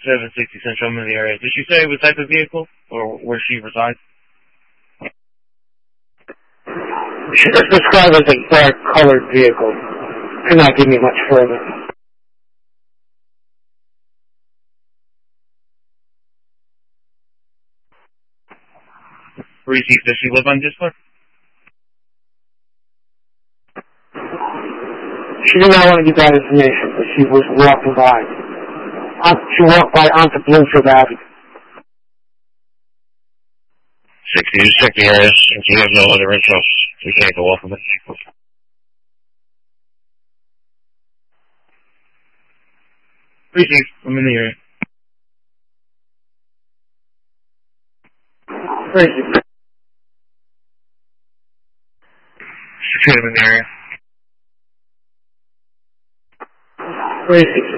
760 Central, I'm in the area. Did she say what type of vehicle or where she resides? She was described as a dark colored vehicle. Could not give me much further. Reese, does she live on Discord? She did not want to give that information, but she was walking by. She walked by onto Bloomfield Avenue. 60, just check the area. If you have no other interests, we can't go off of it. Reese, I'm in the area. Reese. I'm in the area. Reese.